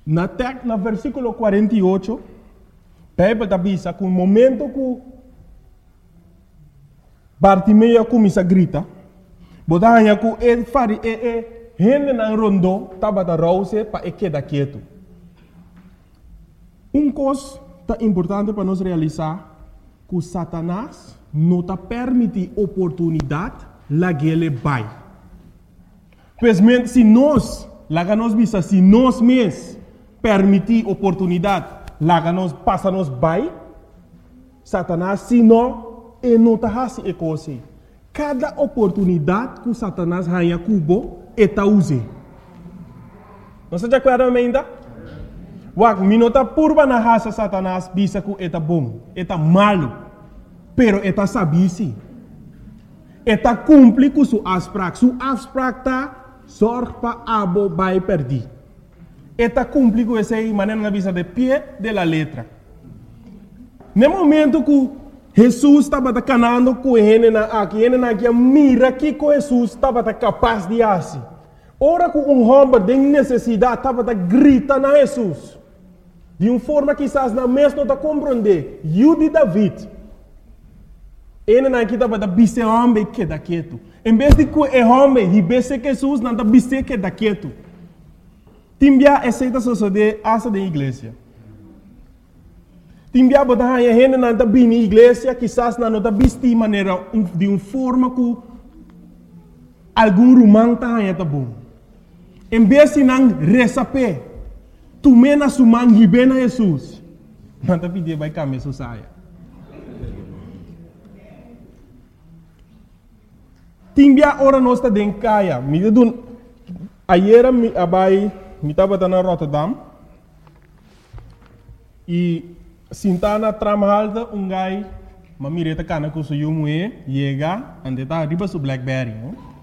Na versículo 48, Bíblia diz que no momento que Bartimeu começa a gritar, botava que ele faria gente na rondo estava da rouse para quedar quieto. Coisa importante para nós realizar que Satanás não está permite oportunidade lá que ele vai. Pois se nós mesmos permitir oportunidade lá que nós passamos vai, Satanás se não está fazendo a coisa. Cada oportunidade que Satanás ganha cubo está usando. Não se acorda ainda? Wak minota purba na raça Satanás bisa que está bom, está malo, pero está sabisi. Está cumpre com sua afspraak. Sua afspraak está zorg para abo vai perder. Está cumpre com essa maneira bisa de pé de la letra. No momento que Jesus estava canando com ele aqui mira que Jesus estava capaz de fazer. Ora que homem tem necessidade estava gritando a Jesus. De uma forma que quizás não mesmo não compreender. Eu de David. Ele aqui estava da bise homem que da quieto. Em vez de que o homem ribesse Jesus não da bise que da quieto. Timbia aceita suceder asa da igreja. Timbia botar a gente não da bem na igreja, quizás não da biste maneira de uma forma que algum romano tá bom. Em vez de não receber tu mena sumang hibena Jesus. Manta pedir vai caminhar susaya. Timbia ora nós está dentro caia. Ayer me tava na Rotterdam e sintana tramalda gai mamireta cana com seu mué chega ande tá riba su Blackberry.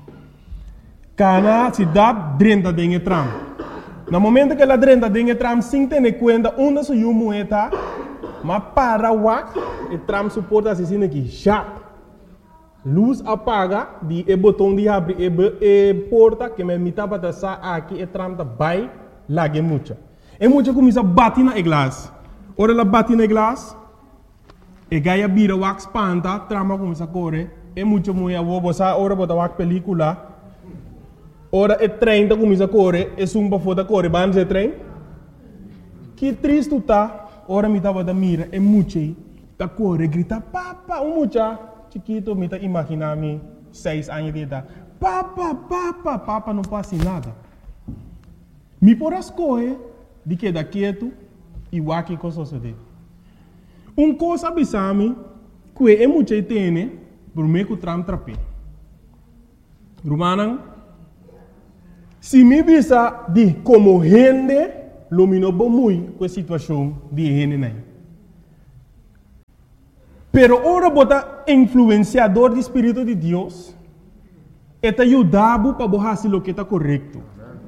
Cana se dá drenta dentro tram. No momento que ela drenta dentro tram, sem ter conta onde se o moeda, mas para o e tram suporta assim aqui, já. Luz apaga, e botão de abrir e porta que me mitava da sa aqui e tram da vai lá que muita. E muita começa a bater na glass. Ora ela bate na glass, e gaia bira o spanta, trama começa a correr, e muita mulher vou botar ora botar o película. Ora é trem da começa a correr, é sumba foda correr, vamos é trem. Que triste está, ora me tava da mira, é muito da correr, grita, papa, mucha, chiquito, me tá imaginando 6 anos de idade, papa, não passa nada. Me por as correr, de que da quieto, e o aqui com suceder. Coisa abisame, que é muito tem, por meio que o tram trape. Romanan, se me visa de como gente, lumino muito com a situação de gente. Pero ora bota influenciador do Espírito de Deus, eta ajudava para fazer o que está correto.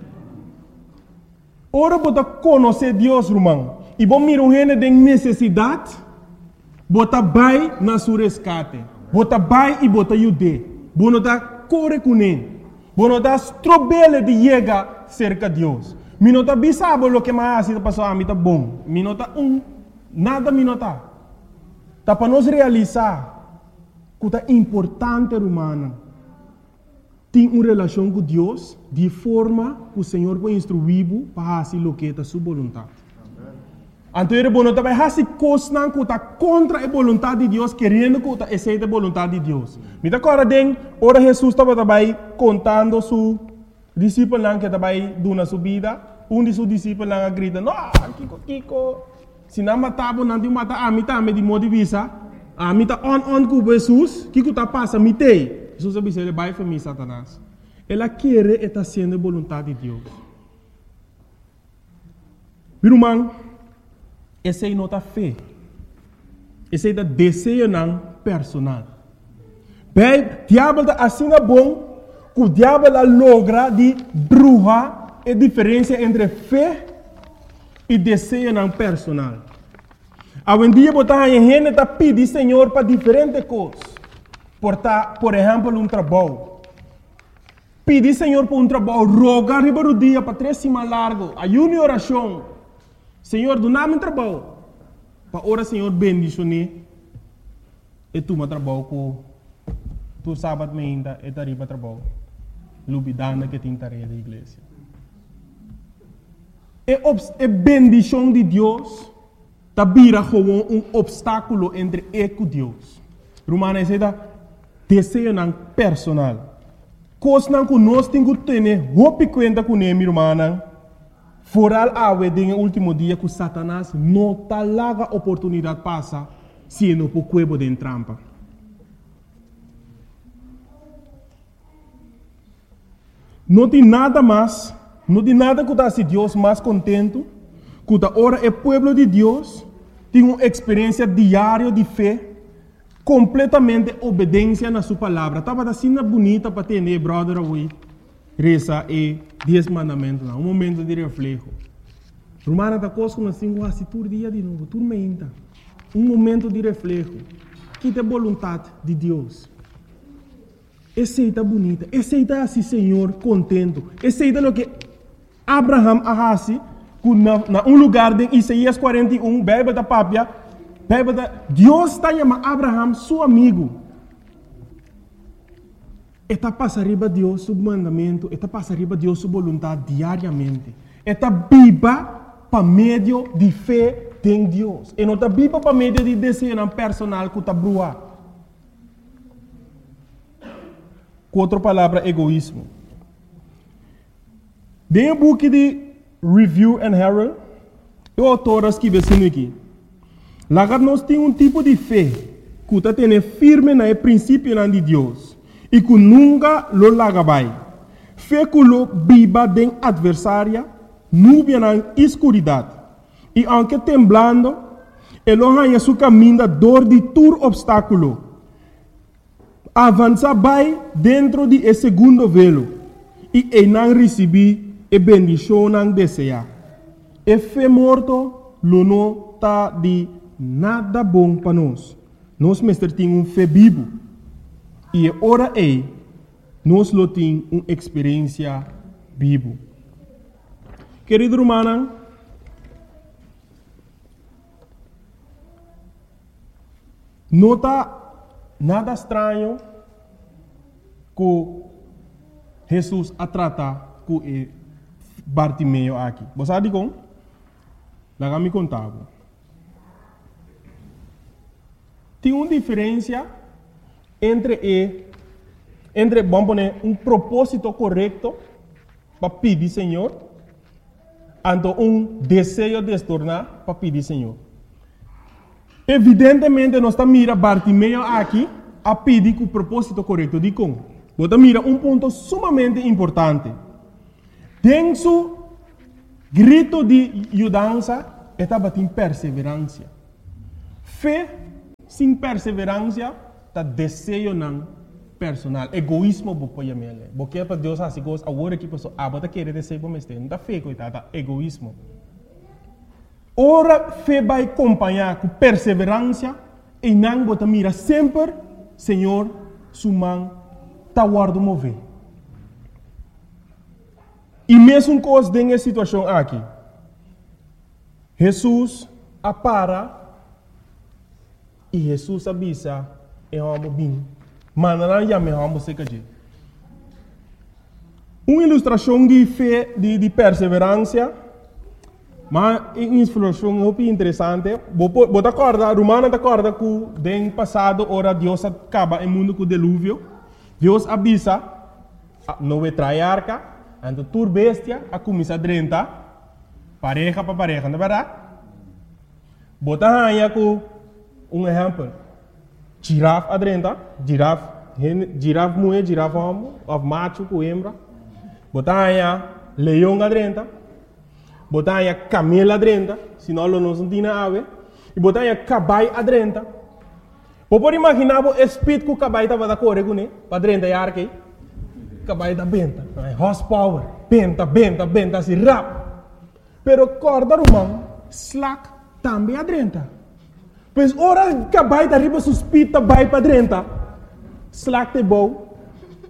Ora bota conhecer Deus, irmão, e bom mira gente tem necessidade, bota vai na sua resgate, bota vai e bota ajude, bota corre com ele. Bueno, das trobele de llegar cerca de Deus. Minota bisabo lo que mais está passando a mim tá bom. Minota nada minota. Tá para nós realizar que é importante humana. Tem uma relação com Deus de forma que o Senhor vai instruir para fazer o que é a sua vontade. Então, ele vai fazer coisas que está contra a vontade de Deus, querendo que aceite a vontade de Deus. Me dá agora, ora Jesus estava também contando seu discípulo que estava dando sua vida. De seus discípulos grita, não, Kiko, se não matava, não te mata, a mim também de modo de vista, a mim está on com Jesus, Kiko está passando, me tem. Jesus disse, ele vai para mim, Satanás. Ela quer estar sendo a vontade de Deus. Meu irmão, essa é nota fé. Esse é o desejo personal. Bem, o diabo está assim bom que o diabo logra de bruxa a diferença entre fé e desejo personal. Hoje em dia, a gente está pedindo Senhor para diferentes coisas. Por exemplo, trabalho. Pedir Senhor por trabalho, rogar o dia para 3 semanas largo, ayuno e oração. Senhor, do nada trabalho. Para ora, Senhor, bendicionar. E tu me trabalho com tu sábado ainda e tá riba trabalho. Lubidana que tem tarefa da igreja. É bendição de Deus. Tá vira como obstáculo entre eu e Deus. Romana diz desejo não personal. Coisa não que nós temos que ter roupa conta com ele, irmã. Foral ave de último dia que Satanás não tá larga oportunidade passa se não por cuebo de trampa. Não tem nada mais, não tem nada que se Deus mais contento, que ora o povo de Deus tem uma experiência diária de fé, completamente obediência na sua palavra. Estava assim bonita para ter, brother, hoje, reza e 10 mandamentos, um momento de reflexo. Romana da coisa como assim, quase todo dia de novo, tudo menta. Um momento de reflexo, que tem vontade de Deus. Aceita bonita, aceita assim, Senhor, contento. Aceita o que Abraham arrasi, na lugar de Isaías 41, Bíblia da Pápia, Deus está chamando Abraham seu amigo. Está passando riba Deus seu mandamento, está passando riba Deus sua vontade diariamente. Está viva para meio de fé em Deus. E não está viva para meio de desejo personal que está brua. Com outra palavra, egoísmo. Dentro do book de Review and Herald, o autor escreve assim aqui. Lá nós temos um tipo de fé que está tendo firme no princípio de Deus e que nunca lo larga vai. Fé que lo viva de adversária, nuvem na escuridade. E aunque temblando, ele ganha seu caminho dor de todo obstáculo. Avança vai dentro de esse segundo velo e não recebi a bendição não deseja. E fé morto, lo não está de nada bom para nós. Nós mestre temos fé vivo. E ora nós lo temos uma experiência vivo. Querido irmão, não está nada estranho que Jesus a tratar com Bartimeu aqui. Você sabe como? Lá me contava. Tem uma diferença entre vamos poner, um propósito correto para pedir Senhor, e um desejo de se tornar para pedir Senhor. Evidentemente, nós estamos mirando Bartimeu aqui a pedir com o propósito correto. De como? Você mira um ponto sumamente importante. Tem seu grito de ajudança, estava em perseverança. Fé sem perseverança, está desejo não personal. Egoísmo, você pode porque para Deus assim, agora que a pessoa está querendo desejo, mas não está fé, coitada, egoísmo. Ora, fé vai acompanhar com perseverança e não você mira sempre, Senhor, sua mão está guardando mover. E mesmo coisa nessa situação aqui, Jesus apara e Jesus avisa e vamos bem. Mas não já me vamos se cair. Uma ilustração de fé, de perseverança. Mas uma ilustração muito interessante. Você acorda, Romana acorda que no passado, ora Deus acaba o mundo com o dilúvio. Deus avisa, não vai trazer arca, então tur bestia, a começar a drentar, pareja para pareja, não é verdade? Você aí com um exemplo. Girafa a drentar, girafa mulher, girafa homem, macho com hembra. Você aí leão a drentar. Botar aí camelo adrenta, senão não se tem ave. E botar aí caballo adrenta. Pode imaginar o espírito que o caballo estava a correr com ele, para adrenta e arque. Caballo da benta, horsepower, benta, assim, rápido. Pero corda romano, slack, também adrenta. Pois ora caballo da riba suspita, vai para adrenta. Slack te bom.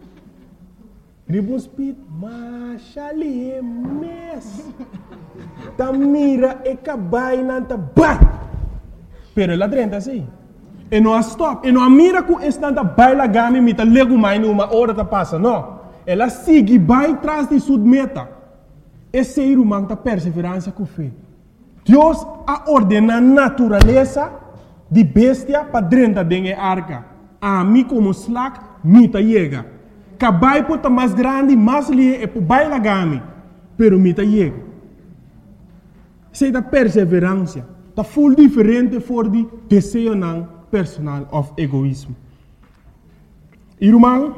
Riba speed, mas ali é mess. ta mira e cabai nanta bai. Pero ela drenta assim. E não stop. E não mira com esse nanta bai la gami mita lego mai numa hora ta passa. Não. Ela sigue bai tras de sua meta. Esse ser humano ta perseverança com fé. Deus a ordena a natureza de bestia para drenta dengue arca. A mim como slack, mita chega. Cabai pota mais grande, mais lie e por bai la gami. Pero mita chega. Sei da perseverança. Tá full diferente for de desejo não personal of egoísmo. Irmão,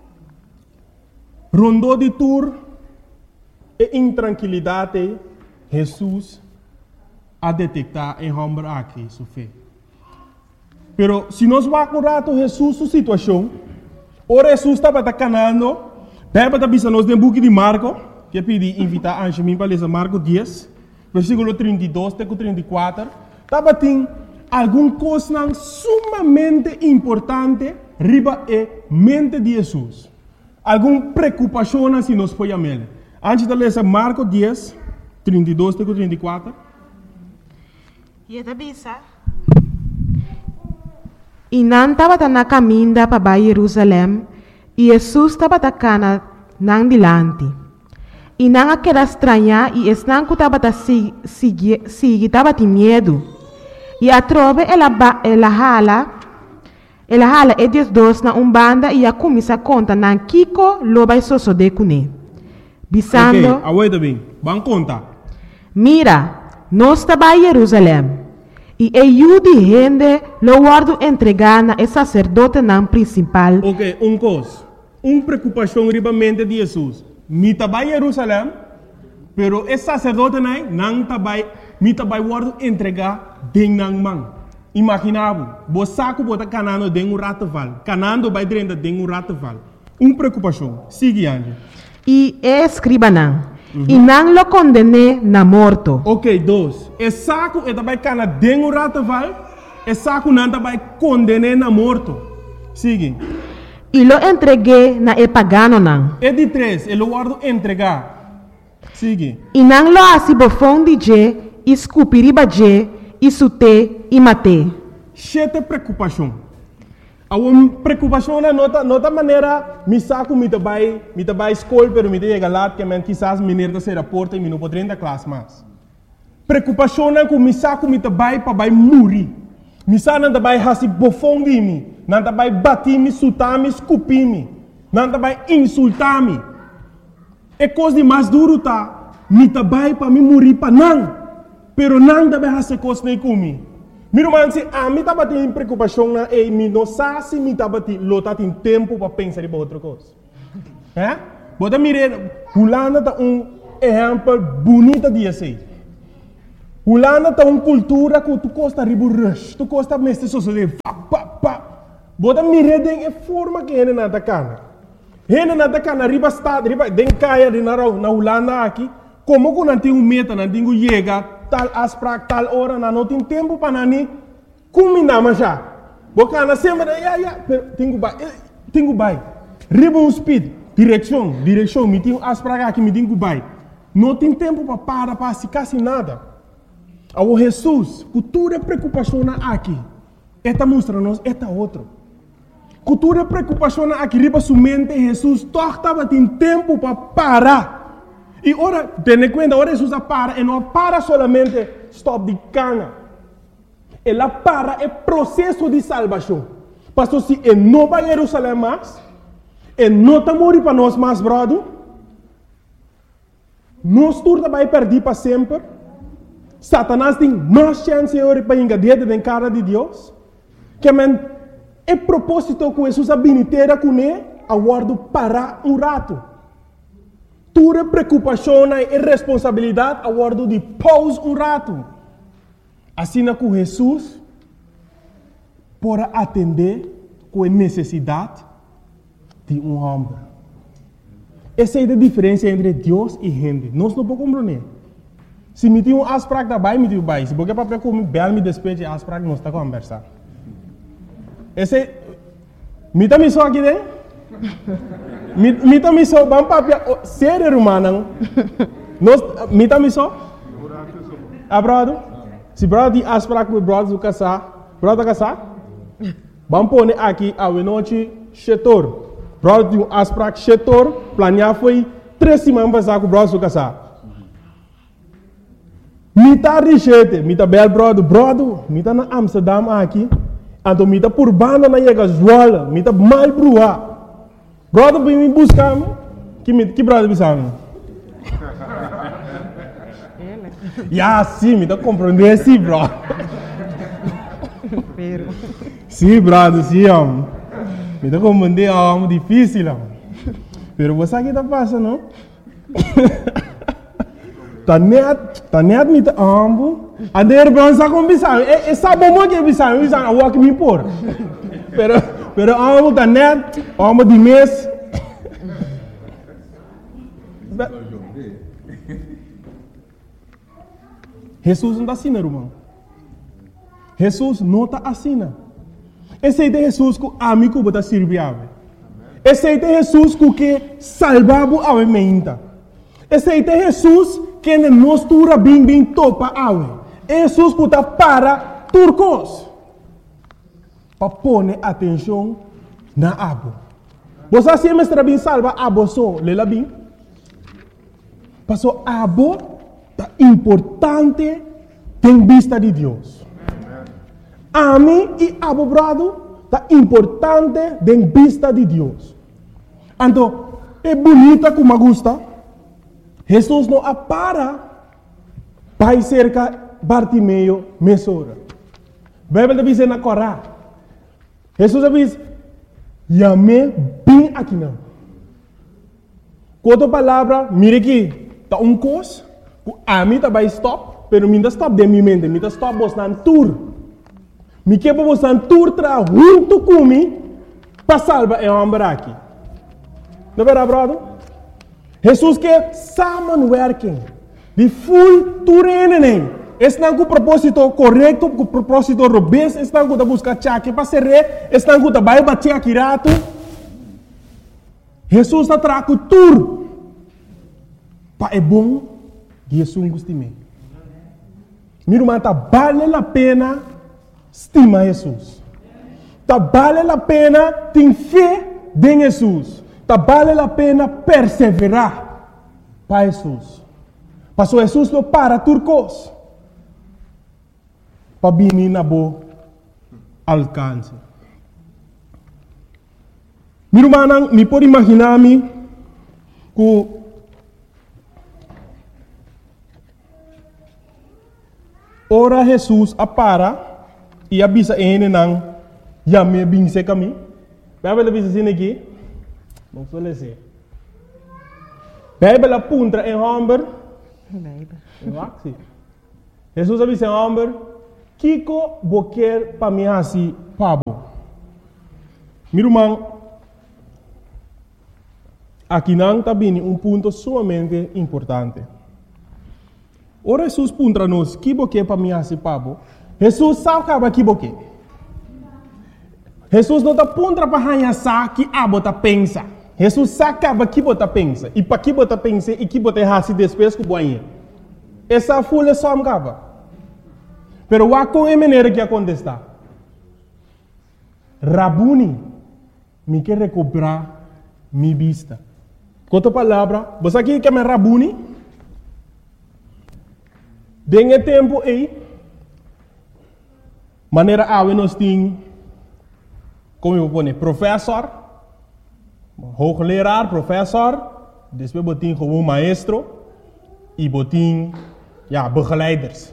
rondou de tour e intranquilidade, Jesus a detectar em homem aqui sua fé. Pero se nós vamos rato Jesus sua situação, ora Jesus estava canando, bem para bisa nós no book de Marco, que pedi invitar a Anjemim para ler Marco 10, versículo 32 até 34, estava tem alguma coisa sumamente importante riba e mente de Jesus. Alguma preocupação se nós podemos ver. Antes de ler Marco 10, 32 até 34. E não estava na caminho para Jerusalém, e Jesus estava na nang dilante. E não aquela estranha, e não que estava estava de medo. E a trove ela hala e desdos na banda e a começa a conta na Kiko loba e soso de cune. Bisando. Ok, aguenta bem. Vamos contar. Mira, nós estava em Jerusalém. E eu de gente lo guardo entregar na sacerdote nan principal. Ok, coisa. Preocupação ribamente de Jesus. Mi tabai Jerusalém, pero esse sacerdote não tabai, mi tabai guardo entregar den nang man. Imaginavo, bo saco bota canando den rataval, canando vai drenda den rataval. Preocupação. Sigue ande. E escriba nan. E não lo condene na morto. Ok, dois. E saco e tabai cana den rataval, e saco não tabai condene na morto. Sigue. E lo entreguei na pagano nan. E de três, ele guardo entregar. Sigue. E não lo assim bofão de je, escupiriba je, isute e mate. Chete preocupação. A preocupação é nota maneira, me saco me tabai escola, pero me chega lá que men quizás menina se porta e me não pode entrar classe mais. Preocupação é que me saco me tabai para vai morrer. Me saco não tabai hasi bofão de mim, não tabai bater me, sutar me, escupir me, não tabai insultar me. É coisa de mais duro tá, me tabai para me morrer para não, pero não tabai hasi coisa nem comigo. Miro man se a mim estava tendo preocupação na e me não sabe se me estava tendo lota tem tempo para pensar em outra coisa. Bota mire, Holanda tá exemplo bonito de assim. Holanda tá cultura que tu costa ribu rush, tu costa mestre sociedade. Bota mire den forma que ele nada cana. Ele nada cana riba estado, riba den caia de na Holanda aqui, como que não tem meta, não tem chega tal asprak tal hora não tem tempo para nani combina já boca na semana pero tenho bai ribbon speed direção me tenho asprak aqui me tenho bai não tem tempo para se quase nada ao Jesus cultura preocupação aqui esta mostra nos esta outro cultura preocupação aqui riba sua mente Jesus estava tem tempo para parar. E ora, tendo conta, ora Jesus para, e não para solamente stop de cana. Ela para é processo de salvação. Pastor, se ele não vai a Jerusalém mais, ele não está morrendo para nós mais, brother, nós todos vai perder para sempre. Satanás tem mais chance para engadir na cara de Deus. Que é propósito que Jesus abiniteira com ele, aguardo parar rato. Tua preocupação e responsabilidade a guardo de pause rato. Assim que Jesus pode atender com a necessidade de homem. Essa é a diferença entre Deus e gente. Nós não podemos compreender. Se me tem asprak da bai, me tem bai. Se porque para comer bel me despeje asprak nós está conversar. Esse me tá me só aqui né? Me tá me só bam papia sério humano. Nós me tá me só brother? Se brother tem afspraak met brother do casar, brother casar? Vamos pôr aqui a noite setor. Brother tem afspraak setor, planear foi 3 semanas passar com o brother do casar. Mita richete, mita bel brother, mita na Amsterdam aqui, então mita por banda na chega Zwolle, mita mal brua. Brother vem me buscar, que brother bisamo? Ya, sim, me dá compreender, sim, bro. Sim, brother, sim, me dá compreender, é difícil, pero você aqui tá passando, não? Tá net me tá ambo, a der bronza com bisamo, é sabe como que é bisamo, a walk me por. Pero ambo tá net, ambo de mês. Jesus não está assim, irmão. Jesus não está assim. Esse é Jesus que amigo bota servir. Esse é Jesus que salvava a mente. Esse é Jesus que nos tura bem topa a Jesus que está para turcos. Para pôr atenção na abo. Você assim mesmo bem salva abo só, lela bem. Passou abo é importante em vista de Deus. A mim e abo brado é importante em vista de Deus. Então, é bonita como gosta. Jesus não para cerca Bartimeu mesora. A Bíblia diz na Corá. Jesus diz, "Yame bem aqui não." Quanto palavra, mire aqui, tá coisa. A mim tá vai stop, pero minda stop de minha mente, minda stop bostan tour. Me que bostan tour tra junto comigo para salvar o homem aqui. Não é verdade, Jesus que samenwerking, de full toerening. Estão com o propósito correto, com o propósito robusto, estão com a buscar chaque para ser rei, estão com a vai bater aqui rato. Jesus está trago tour. Para é bom. Jesus gostime. Meu irmão, tá vale a pena estimar Jesus. Tá vale a pena ter fé em Jesus. Tá vale a pena perseverar para Jesus. Passou Jesus não para turcos. Para vir na boa alcance. Meu irmão, me pode imaginar-me que ora Jesus apara e avisa ele não já me binse kami. Bíblia diz assim aqui. Não sou lese. Bíblia apunta em Hamber. Jesus avisa em Hamber. Kiko boquer para mim assim pabo. Meu irmão, aqui não está bem ponto sumamente importante. Ora Jesus puntra nos que boque para mim assim pabo. Jesus sabe que boque. Jesus não está puntra para hanha sa que abo tá pensa. Jesus sabe que bota pensa e para que bota pensa e que bota hasi depois que boinha. Essa folha só me acaba. Pero wa com a maneira que acontece. Rabuni me quer recuperar minha vista. Outra palavra, você aqui quer me Rabuni? Dengue tempo aí, maneira a nós tem, como eu vou dizer, professor, hoogleraar, professor, depois botin como maestro e botin, begeleiders.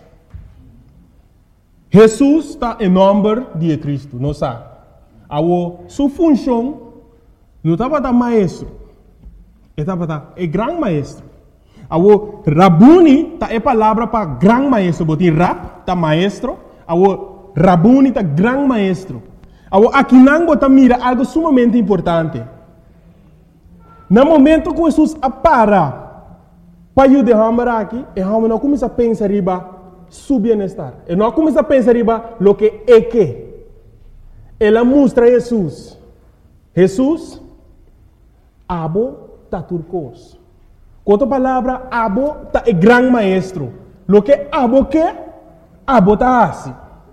Jesus está em nome de Cristo, não sabe? Sua função não estava da maestro, estava da grande maestro. Awo Rabuni ta é palavra para grande maestro, botin rap ta maestro, awo Rabuni ta grande maestro. Awo aqui não bota mira algo sumamente importante. No momento que Jesus apara para eu derramar aqui, e não começa a pensar riba su bem-estar. E não começa a pensar riba lo que é que. Ela mostra Jesus. Jesus abo ta turcos. Com outra palavra, abo tá é grande maestro. Lo que abo ta hasi.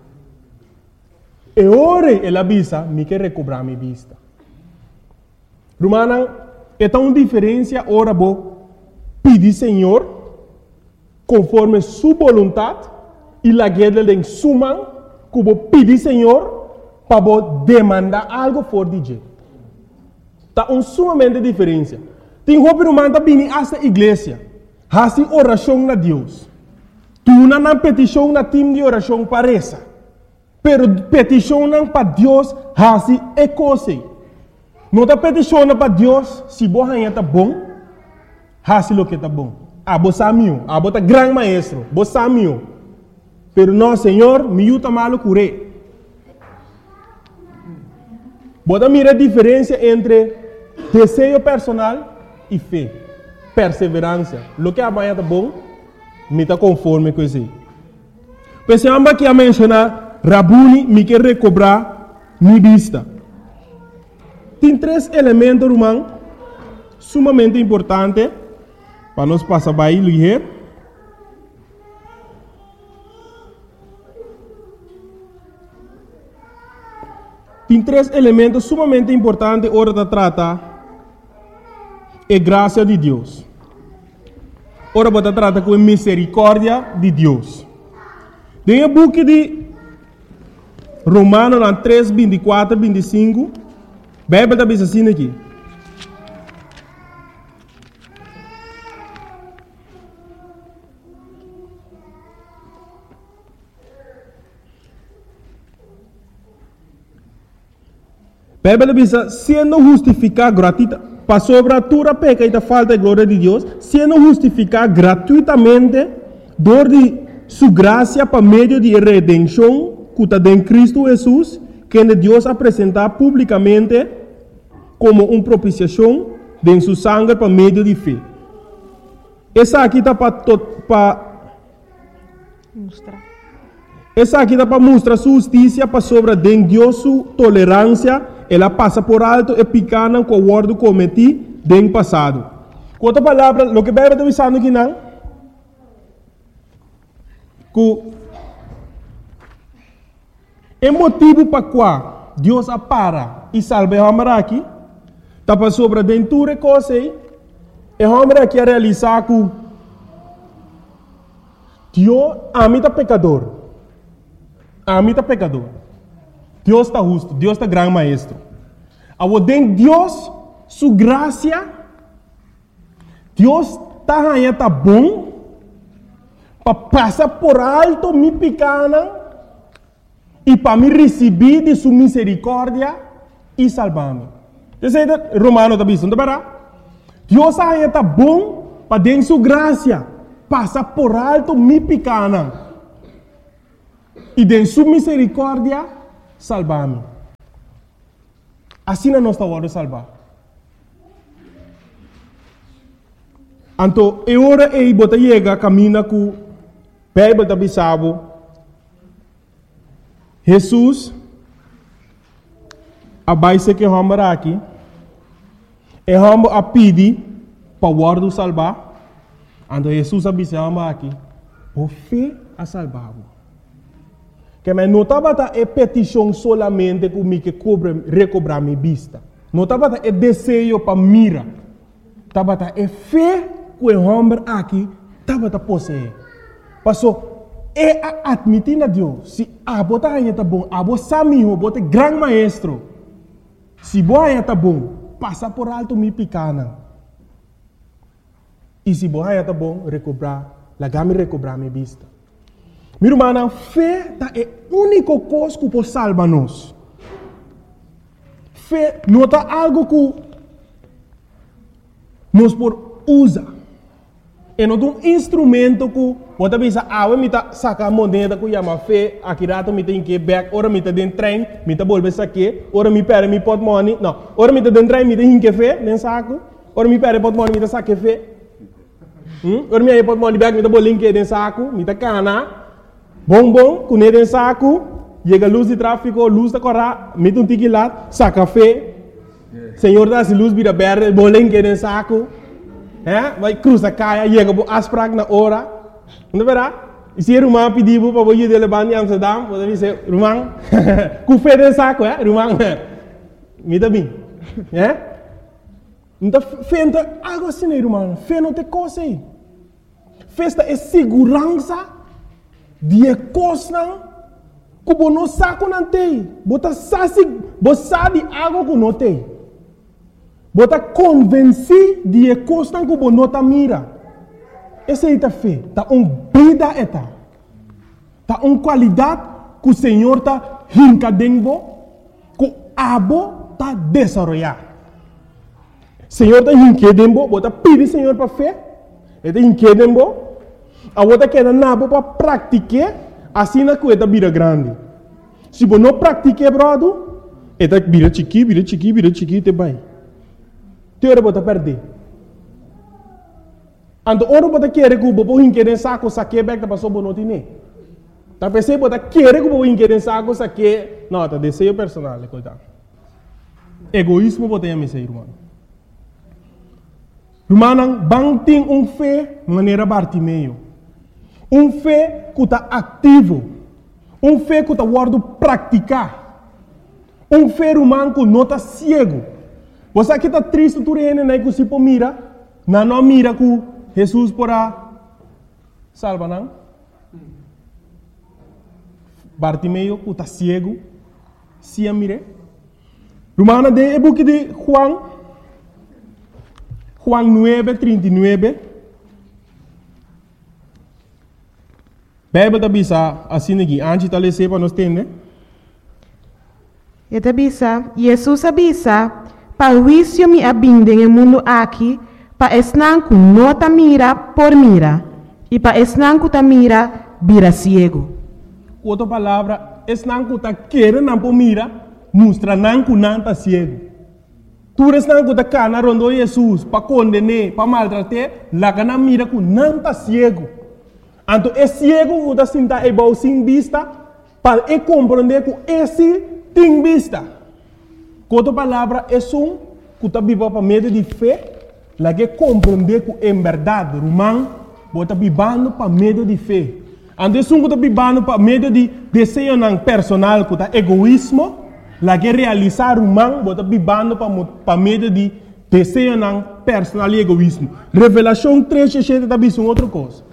E ore ela visa, me quer recobrar minha vista. Romana, é tão diferença ora bo pedir Senhor conforme sua vontade e la guerra de suma que bo pedir Senhor para bo demandar algo for DJ. Tá sumamente diferença. Tem roupa romana bini essa igreja, hasi oração na Deus. Tu não petição na time de oração parece. Pero peticionam para Deus hasi e coisa. Não está peticionando para Deus se você está bom, hasi lo que está bom. Abo samio, abo tá grande maestro, bo samio. Pero não, Senhor, me ajuda malo curé. Bota mira a diferença entre desejo personal e fé, perseverança. Lo que amanhã está bom, me está conforme com isso. Pensamos que a mencionar Rabuni me quer recobrar minha vista. Tem 3 elementos, irmão, sumamente importantes para nós passar by ligeiro. Tem 3 elementos sumamente importantes hora de tratar a graça de Deus. Hora de tratar com a misericórdia de Deus. Tem um book de Romanos 3, 24, 25. Bíblia está bem assim aqui. Bíblia diz, sendo justificado gratuitamente, para sobre a tua peca e da falta de glória de Deus, sendo justificado gratuitamente, dor de sua graça para meio de redenção, que está em Cristo Jesus, que Deus apresentar publicamente como uma propiciação de sua sangue para meio de fé. Essa aqui está para mostrar. Essa aqui está para mostrar sua justiça para sobre de Deus sua tolerância. Ela passa por alto e picana com o guardo cometido no passado. Com outra palavra, o que a Bíblia está dizendo aqui não? Que é motivo para qual Deus apara e salva o homem aqui, está para sobre a dentura coisa e o homem aqui a realizar que Deus ama pecador. Ama pecador. Deus está justo, Deus está grande maestro. Ao den Deus, sua graça, Deus está bom para passar por alto me pequena e para me receber de sua misericórdia e salvar-me. Você é Romano está dizendo, Deus está bom para dar sua graça, passar por alto me pequena e de sua misericórdia salvar-me. Assim não está hora de salvar. Então, é hora de botar chega caminha com a Bíblia da Bissabo. Jesus, a base que vamos aqui, é vamos a pedir para o guarda salvar. Então, Jesus a base aqui, por fé a salvar. Que mas não estava a petição solamente comigo que recobrar minha vista. Não estava a desejo para mira. Estava a fé que o homem aqui estava a possuir. Passou a admitir a Deus. Se a bota aí está bom, a bota samiho, bota grande maestro. Se boa aí está bom, passa por alto me picana. E se boa aí está bom, recobrar, lagame recobrar minha vista. Minha irmã, fé é a única coisa que pode salvar-nos. Fé não é algo que nós podemos usar. É um instrumento que pode pensar, me sacar a moneda que chama fé, aqui rato me tem que back, ora me tem dentro trem, me tem bolsa saque, ora me perde me pot money, não, ora me tem dentro trem, me tem que fé, nem saco, ora me perde pot money, me tem saque fé. Ora me pot money back, me tem bolinho que dentro saco, me tem cana. Bom, com ele em saco, chega a luz de tráfego, luz da corra, mete um tique lá, saca café, Senhor dá se luz vira verde, bolinho que em saco, vai cruza caia, chega a asprag na hora, Não verá? E se Rumã pediu para você levar em Amsterdam, você diz, Rumã, com fé de saco, Rumã, me dá bem. Então, fé não é algo assim, Rumã. Fé não tem coisa aí. Festa é segurança de coisa que você não sabe não tem. Você sabe algo que não tem. Você está convencido de coisa que você não está mira. Essa é a fé. Está vida eta. Está qualidade que o Senhor está rincadendo, que o abo está desenvolvendo. O Senhor está rincadendo, você pede o Senhor para fé. Ele está rincadendo, a você quer nabo para praticar, assim na coisa vira grande. Se você não pratica, brother, ele vira chiqui, te vai. Teora você perder. Então, ora você quer que você rincade saco, saque back da pessoa bonita nem. Tá pensando você quer que você rincade saco, saque, não, tá desejo personal, coitado. Egoísmo você tem a missão, irmão. Irmão, bang tem fé maneira Bartimeu. Fé que está ativo. Fé que está guardo praticar. Fé humano que não está cego. Você que está triste, tu rene, né, que você mira, não mira que Jesus porá salva, não? Bartimeu que está cego, se a mire. Romana de book de Juan 9:39. Bíblia está bisa assim aqui, antes de ler para nós entender. E está bisa, Jesus avisa, para o juízo me abinde no mundo aqui, para esnanco não ta mira por mira, e para esnanco ta mira, vira ciego. Outra palavra, esnanco ta querer não por mira, mostra nanco não ta ciego. Tu esnanco ta cana rondo Jesus, para condenar, para maltratar, lá que não mira que não ta ciego. Então, é ciego que está sentado sem vista, para compreender que esse tem vista. Outra palavra, é que está vivo para meio de fé, lá que compreender que em verdade, irmão, está vivendo para meio de fé. Então, é que está vivendo para meio de desejo personal, que está egoísmo, lá que realizar irmão, está vivendo para meio de desejo personal e egoísmo. Revelação 3:7 está vendo outra coisa.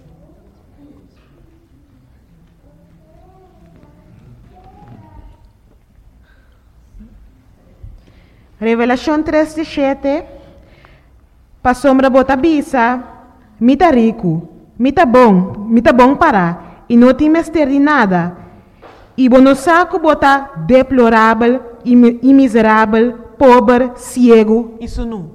Revelação 3:7. Para sombra bota bisa, mita rico, mita bom para, e não tem mestre de nada. E bono saco bota deplorável, e miserável, pobre, cego, isso não.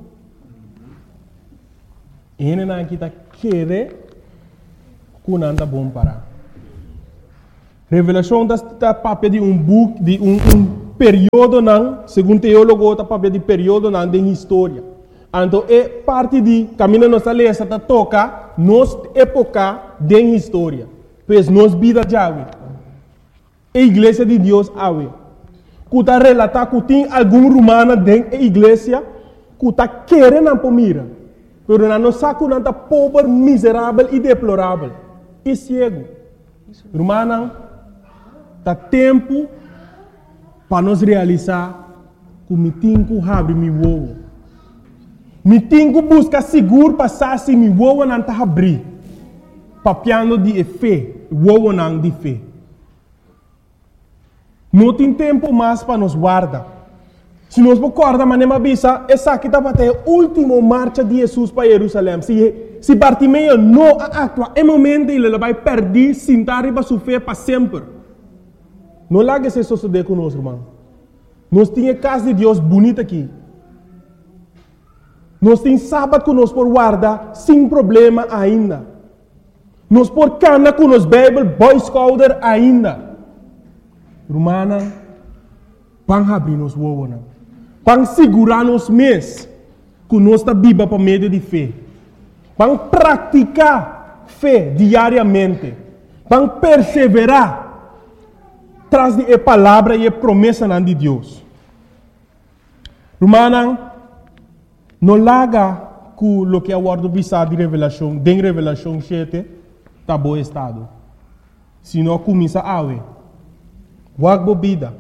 Ele não está querendo que não anda bom para. Revelação está papel de book, de período não, segundo teólogo, está papel de período não de história. Então, é parte de caminho nossa lesa está toca nos época de história. Pois nos vida já a igreja de Deus awe. Que está relatar que tem algum romano dentro da igreja que está querendo para mira. Pero não sabe que não está pobre, miserável e deplorável. E cego. Romano, está tempo para nós realizar que me tenho que abrir meu ovo. Me tenho que buscar seguro passar se meu ovo não está abrir. Papiando de fé, ovo não de fé. Não tem tempo mais para nos guardar. Se nós recordamos, mas nem avisa, essa aqui está para a última marcha de Jesus para Jerusalém. Se Bartimeu não atua, é momento ele vai perder, sentar e sofrer para sempre. Não largue se suceder conosco, irmão. Nós temos a casa de Deus bonita aqui. Nós temos sábado que nós por guardar sem problema ainda. Nós por cana com os Bible, Boy Scouter ainda. Romana, vamos abrir nos ovos. Vamos segurar nos mês que nós está viva para meio de fé. Vamos praticar fé diariamente. Vamos perseverar traz de palavra e promessa de Deus. Romana, não larga com o que é o word de Revelação 7. tá bom estado. Se não começa a awe, wag bebida,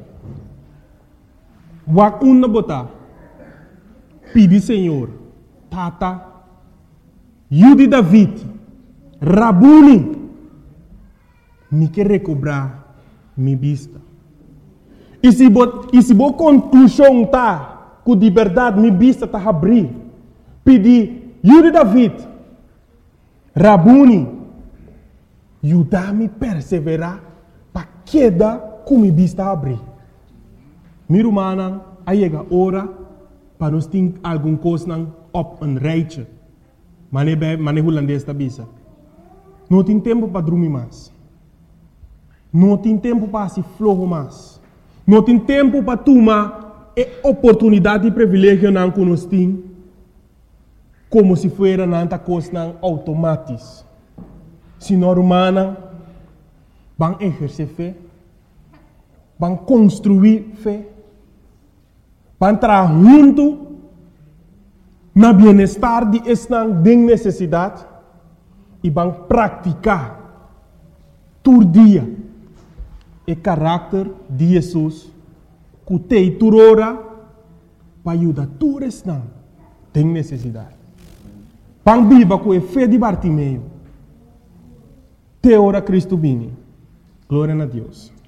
wag una botar, pedi Senhor, tata, Yudi David, Rabuni, me quer recobrar minha vista. E se bo conclusão tá, que de verdade minha vista tá abrir, pedi Yudi David, Rabuni, ajudar-me a perseverar para queda com minha vista abrir. Minha irmã, aí chega a hora para nós ter alguma coisa op een rijtje. Mane holandês da bisa. Não tem tempo para dormir mais. Não tem tempo para se flojo mais. Não tem tempo para tomar a oportunidade e privilégio não que nós temos, como se fosse nanta coisa automática. Se nós humanos vão exercer fé, vão construir fé, vão trabalhar junto na bem-estar de esta necessidade e vão praticar todo dia o caráter de Jesus que tem toda hora para ajudar todos esta tem necessidade. Vão viver com a fé de Bartimeu. Te ora Cristo vini. Glória a Deus.